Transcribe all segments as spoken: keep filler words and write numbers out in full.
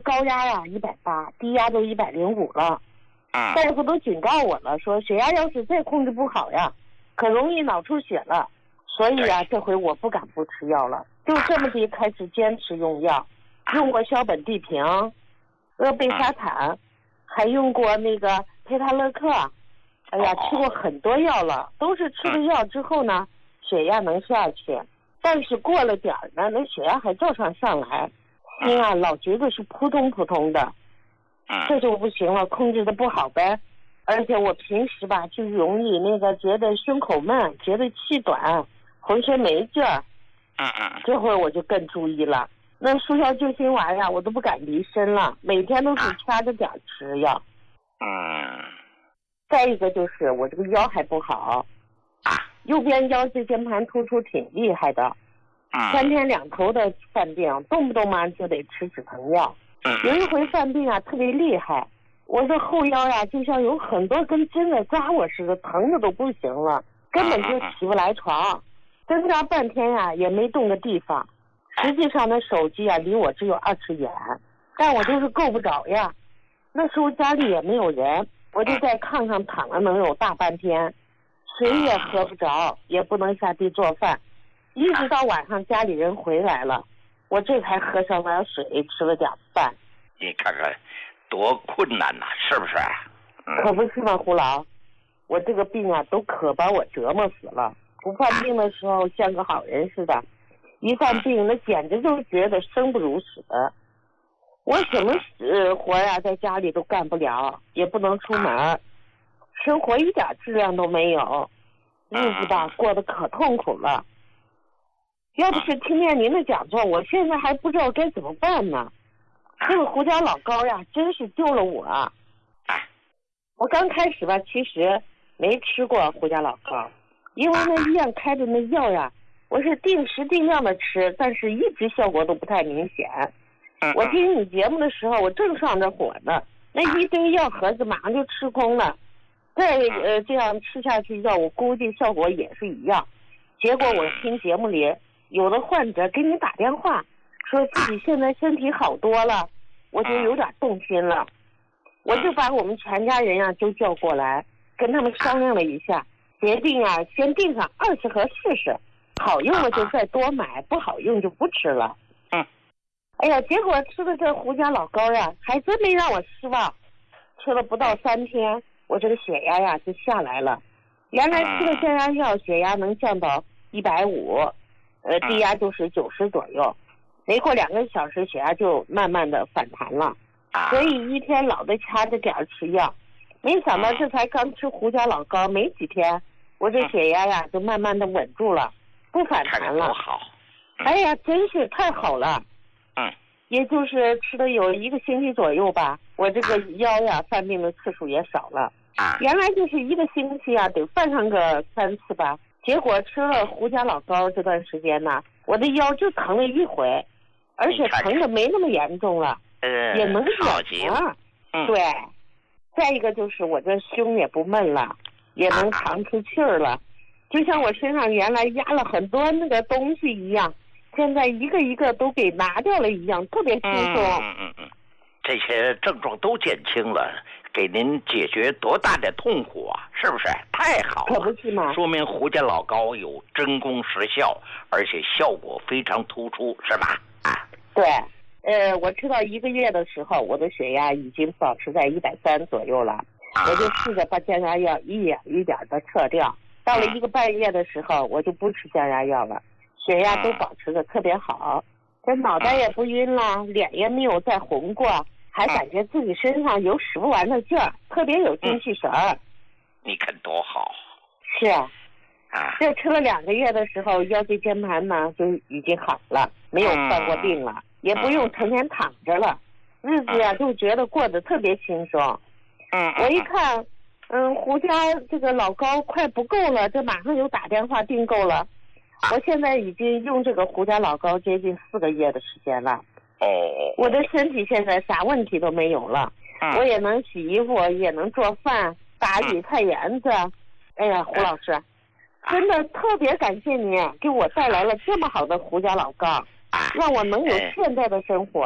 高压呀一百八，低压都一百零五了。 嗯。 大夫都警告我了，说血压要是再控制不好呀，可容易脑出血了。所以呀，这回我不敢不吃药了，就这么地开始坚持用药，用过硝苯地平、阿贝沙坦，还用过那个佩塔勒克。哎呀，吃过很多药了，都是吃了药之后呢，血压能下去，但是过了点儿呢，那血压还照常上来，心啊老觉得是扑通扑通的，这就不行了，控制的不好呗。而且我平时吧就容易那个觉得胸口闷，觉得气短，浑身没劲儿。 嗯嗯。 这会儿我就更注意了，那速效救心丸呀，我都不敢离身了，每天都是掐着点儿吃药。 嗯。 再一个就是我这个腰还不好， 啊， 右边腰椎间盘突出挺厉害的， 嗯， 三天两头的犯病，动不动嘛就得吃止疼药。 嗯， 有一回犯病啊特别厉害，我这后腰呀就像有很多根针在扎我似的，疼的都不行了，根本就起不来床，挣扎半天呀也没动的地方。实际上那手机啊离我只有二尺远，但我就是够不着呀。那时候家里也没有人，我就在炕上躺了能有大半天，水也喝不着，也不能下地做饭，一直到晚上家里人回来了，我这才喝上碗水，吃了点饭。 你看看多困难呐、啊，是不是？ 嗯、可不是嘛，胡老，我这个病啊都可把我折磨死了。不犯病的时候像个好人似的，一犯病那简直就觉得生不如死。我什么呃活呀、啊，在家里都干不了，也不能出门，生活一点质量都没有，日子吧过得可痛苦了。要不是听见您的讲座，我现在还不知道该怎么办呢。这个胡椒老膏呀，真是救了我。我刚开始吧，其实没吃过胡椒老膏，因为那医院开的那药呀，我是定时定量的吃，但是一直效果都不太明显。我听你节目的时候，我正上着火呢，那一堆药盒子马上就吃空了。再呃这样吃下去药，我估计效果也是一样。结果我听节目里有的患者给你打电话，说自己现在身体好多了，我就有点动心了。我就把我们全家人啊都叫过来，跟他们商量了一下，决定啊先订上二十盒试试，好用了就再多买，不好用就不吃了。 嗯。 哎呀，结果吃的这胡椒老膏呀，还真没让我失望。吃了不到三天，我这个血压呀就下来了。原来吃了降压药，血压能降到一百五，呃，低压就是九十左右。没过两个小时，血压就慢慢的反弹了。所以一天老得掐着点儿吃药。没想到这才刚吃胡椒老膏没几天，我这血压呀就慢慢的稳住了，不反弹了。 好。 哎呀，真是太好了。 嗯。 也就是吃了有一个星期左右吧，我这个腰呀犯病的次数也少了。 啊。 原来就是一个星期啊得犯上个三次吧，结果吃了胡椒老膏这段时间呢，我的腰就疼了一回，而且疼的没那么严重了， 呃， 也能忍了。 嗯。 对。再一个就是我这胸也不闷了，也能扛出气儿了，就像我身上原来压了很多那个东西一样，现在一个一个都给拿掉了一样，特别轻松。 嗯嗯嗯，这些症状都减轻了，给您解决多大的痛苦啊！是不是？太好了， 可不是吗？ 说明胡椒老膏有真功实效，而且效果非常突出，是吧？啊， 对，呃，我吃到一个月的时候，我的血压已经保持在一百三左右了， 啊、 我就试着把降压药一点一点的撤掉。到了一个半月的时候，我就不吃降压药了。血压都保持的特别好，这脑袋也不晕了，脸也没有再红过，还感觉自己身上有使不完的劲儿，特别有精气神儿。 你看多好。 是啊。 啊。 这吃了两个月的时候，腰椎间盘呢就已经好了，没有犯过病了，也不用成天躺着了，日子呀就觉得过得特别轻松。 嗯。 我一看，嗯，胡椒这个老膏快不够了，这马上就打电话订购了。我现在已经用这个胡椒老膏接近四个月的时间了。 哦。 我的身体现在啥问题都没有了， 嗯、 我也能洗衣服，也能做饭，打理菜园子。哎呀，胡老师，真的特别感谢您给我带来了这么好的胡椒老膏，让我能有现在的生活。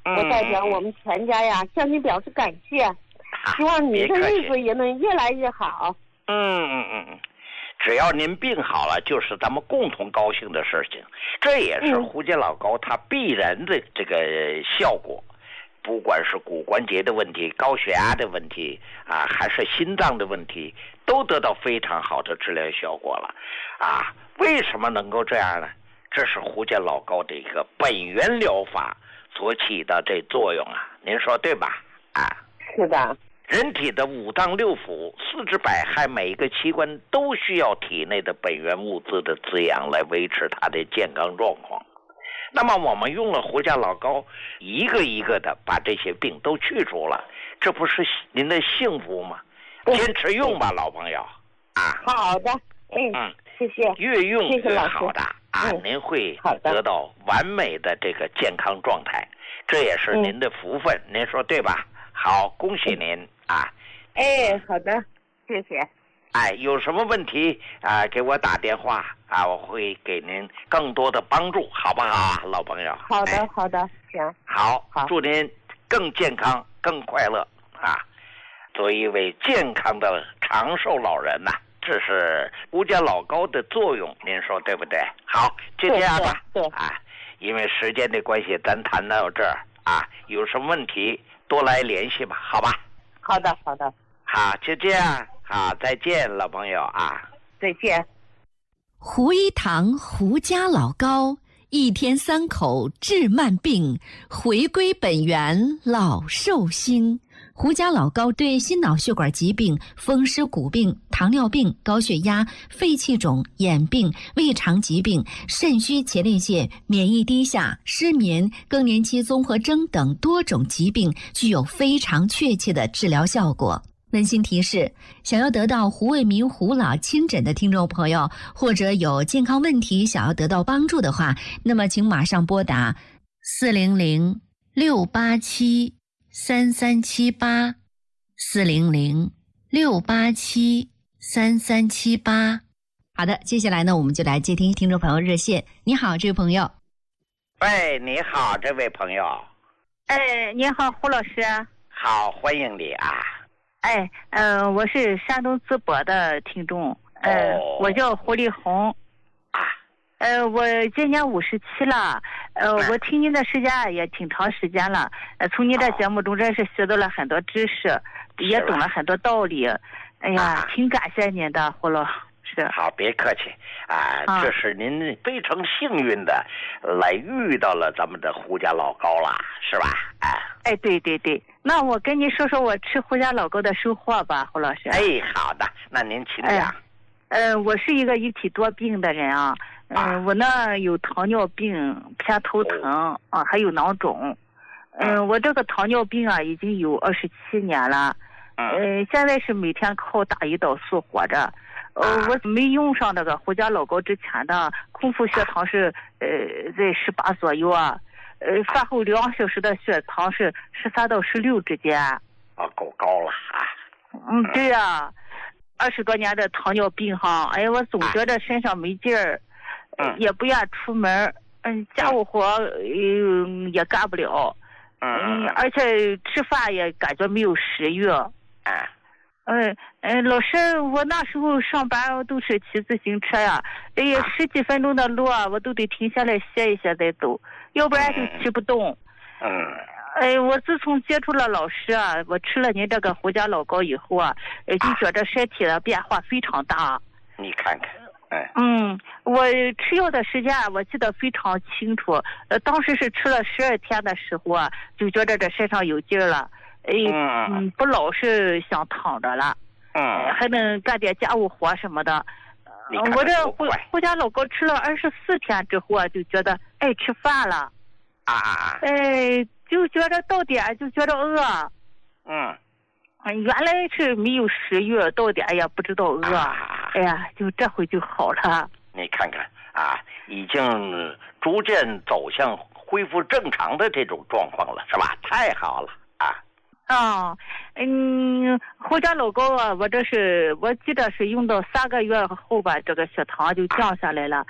我代表我们全家呀向你表示感谢，希望你的日子也能越来越好。 嗯嗯嗯，只要您病好了，就是咱们共同高兴的事情。这也是胡家老高他必然的这个效果。不管是骨关节的问题、高血压的问题啊，还是心脏的问题，都得到非常好的治疗效果了啊！为什么能够这样呢？这是胡家老高的一个本源疗法所起的这作用啊，您说对吧？啊， 是的。 人体的五脏六腑、四肢百骸，每一个器官都需要体内的本源物质的滋养来维持它的健康状况。那么我们用了胡家老高，一个一个的把这些病都去除了，这不是您的幸福吗？坚持用吧，老朋友啊！ 好的，嗯嗯，谢谢。 越用越好的啊， 嗯、 您会得到完美的这个健康状态，这也是您的福分，嗯、您说对吧？好，恭喜您啊！ 哎，好的，谢谢。 哎，有什么问题啊？给我打电话啊，我会给您更多的帮助，好不好啊，老朋友？ 好的，哎、好的，行。 好，好，祝您更健康、更快乐啊！做一位健康的长寿老人呐、啊，这是胡家老高的作用，您说对不对？好，就这样吧。 对，对啊，因为时间的关系，咱谈到这儿啊，有什么问题多来联系吧，好吧？ 好的，好的。 好，就这样。好，再见，老朋友啊！ 再见。 胡一堂胡家老高，一天三口治慢病，回归本源老寿星。胡家老高对心脑血管疾病、风湿骨病、糖尿病、高血压、肺气肿、眼病、胃肠疾病、肾虚前列腺、免疫低下、失眠、更年期综合征等多种疾病具有非常确切的治疗效果。温馨提示：想要得到胡卫民胡老亲诊的听众朋友，或者有健康问题想要得到帮助的话，那么请马上拨打四零零六八七三三七八四零零六八七三三七八。好的，接下来呢，我们就来接听听众朋友热线。你好，这位朋友。 喂，你好，这位朋友。 哎，你好，胡老师。 好，欢迎你啊。 哎，嗯、呃，我是山东淄博的听众，呃，哦、我叫胡丽红， 啊， 呃，我今年五十七了，呃，嗯、我听您的时间也挺长时间了，呃，从您的节目中真是学到了很多知识，哦、也懂了很多道理，哎呀，啊、挺感谢您的，胡老师。 好，别客气啊，啊这是您非常幸运的来遇到了咱们的胡家老高了，是吧？哎， 哎，对对对。那我跟你说说我吃胡家老高的收获吧，胡老师。 哎，好的，那您请讲。 哎、呃，我是一个一体多病的人啊，嗯、呃，我呢有糖尿病、偏头疼、哦、啊，还有囊肿。嗯、呃，我这个糖尿病啊已经有二十七年了，嗯、呃，现在是每天靠打胰岛素活着。呃，我没用上这个胡家老高之前的空腹血糖是呃在十八左右啊。呃，饭后两小时的血糖是十三到十六之间。 啊，够高了啊！ 嗯，对呀、啊，二十多年的糖尿病哈，哎呀，我总觉得身上没劲儿， 嗯， 也不愿出门，嗯，家务活嗯也干不了， 嗯， 而且吃饭也感觉没有食欲。 啊， 嗯嗯，老师，我那时候上班都是骑自行车呀，哎呀，十几分钟的路啊，我都得停下来歇一歇再走。要不然就骑不动。 嗯， 哎，我自从接触了老师啊，我吃了您这个胡家老高以后啊，呃，就觉得身体的变化非常大。 你看看，哎， 嗯，我吃药的时间我记得非常清楚，呃，当时是吃了十二天的时候啊，就觉得这身上有劲儿了，哎，嗯，不老是想躺着了， 嗯， 还能干点家务活什么的。 你看我这胡胡家老高吃了二十四天之后啊，就觉得爱吃饭了， 啊啊啊！ 哎，就觉得到点就觉得饿， 嗯， 原来是没有食欲，到点也不知道饿， 啊、 哎呀，就这回就好了。 你看看啊，已经逐渐走向恢复正常的这种状况了，是吧？太好了啊！ 啊，嗯，胡家老高啊，我这是我记得是用到三个月后吧，这个血糖就降下来了。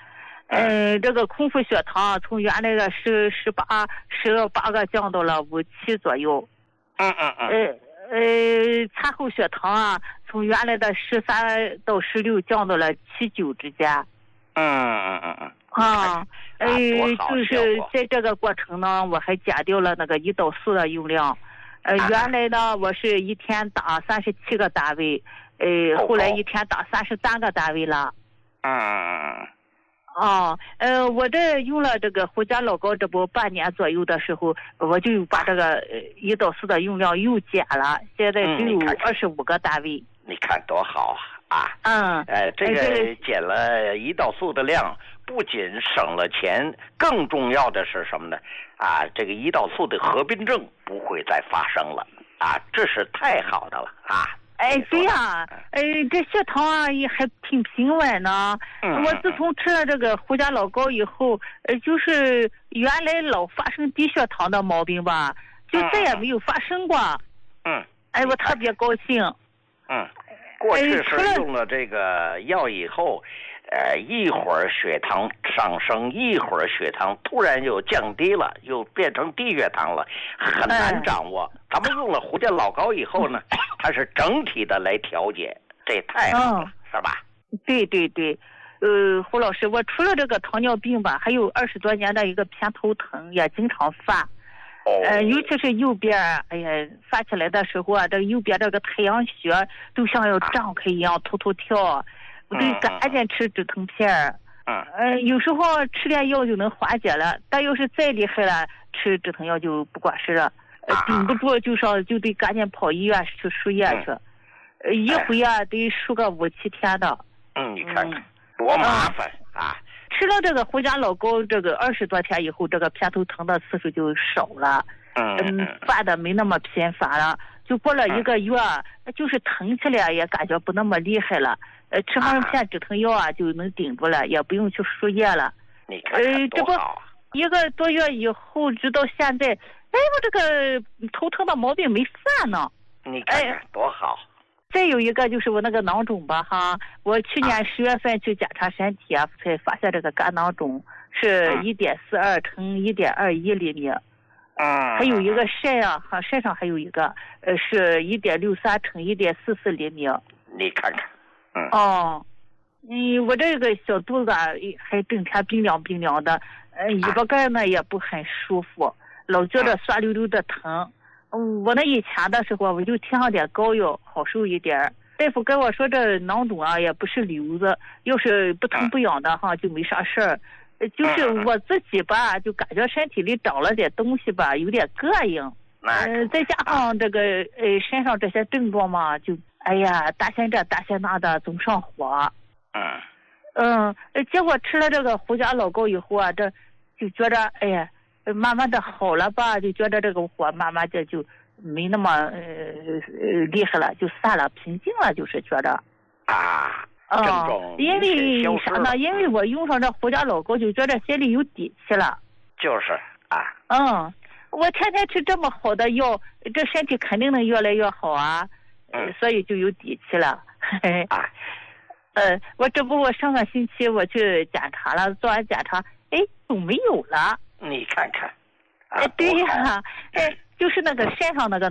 嗯，这个空腹血糖从原来的十十八十八个降到了五七左右。 嗯嗯嗯。 呃呃，餐后血糖啊，从原来的十三到十六降到了七九之间。 嗯嗯嗯嗯。 啊，呃，就是在这个过程呢，我还减掉了那个胰岛素的用量。呃，原来呢，我是一天打三十七个单位，呃，后来一天打三十三个单位了。 嗯嗯嗯。 哦，呃，我这用了这个胡家老高，这不半年左右的时候，我就把这个胰岛素的用量又减了，现在只有二十五个单位。 你看多好啊！ 嗯， 呃，这个减了胰岛素的量，不仅省了钱，更重要的是什么呢？啊，这个胰岛素的合并症不会再发生了啊，这是太好的了啊！ 哎，对呀、啊，哎，这血糖啊也还挺平稳呢。 嗯、 我自从吃了这个胡家老高以后，呃，就是原来老发生低血糖的毛病吧，就再也没有发生过。 嗯。 哎，我特别高兴。 嗯。过去是用了这个药以后，呃，一会儿血糖上升，一会儿血糖突然又降低了，又变成低血糖了，很难掌握。嗯、咱们用了胡家老高以后呢，它是整体的来调节，这也太好了，嗯、是吧？ 对对对，呃，胡老师，我除了这个糖尿病吧，还有二十多年的一个偏头疼，也经常犯。呃，尤其是右边，哎呀，发起来的时候啊，这个右边这个太阳穴都像要张开一样，突突跳，我得赶紧吃止疼片儿。 嗯。 呃，有时候吃点药就能缓解了，但要是再厉害了，吃止疼药就不管事了。呃，顶不住就上就得赶紧跑医院去输液去，呃，一回啊得输个五七天的。 嗯，你看看多麻烦啊！ 吃了这个胡家老高，这个二十多天以后，这个偏头疼的次数就少了， 嗯， 犯的没那么频繁了。就过了一个月，嗯、就是疼起来也感觉不那么厉害了。呃，吃上片止疼药啊，就能顶住了，也不用去输液了。 你看看多好！ 呃，这不一个多月以后，直到现在，哎，我这个头疼的毛病没犯呢。 你看看多好！ 哎，再有一个就是我那个囊肿吧，哈，我去年十月份去检查身体啊，才发现这个肝囊肿是一点四二乘一点二一厘米， 嗯， 还有一个肾啊，哈，肾上还有一个，呃，是一点六三乘一点四四厘米。 你看看，嗯， 哦，嗯，我这个小肚子啊，还整天冰凉冰凉的，呃，尾巴盖呢也不很舒服，老觉得酸溜溜的疼。嗯，我那以前的时候，我就贴上点膏药，好受一点。大夫跟我说，这囊肿啊也不是瘤子，要是不疼不痒的哈，就没啥事儿。就是我自己吧，就感觉身体里长了点东西吧，有点膈应。嗯、呃，再加上这个呃身上这些症状嘛，就哎呀担心这担心那的，总上火。 嗯。 嗯，结果吃了这个胡家老高以后啊，这就觉着哎呀。慢慢的好了吧，就觉得这个火慢慢的就没那么呃呃厉害了，就散了，平静了，就是觉着啊， 啊、嗯，因为啥呢？因为我用上这胡家老高，就觉得心里有底气了。 就是啊。 嗯，我天天吃这么好的药，这身体肯定能越来越好啊。 嗯。 所以就有底气了。 啊。 呃，我这不我上个星期我去检查了，做完检查，哎，都没有了。 你看看， 哎，对呀，哎，就是那个肾上那个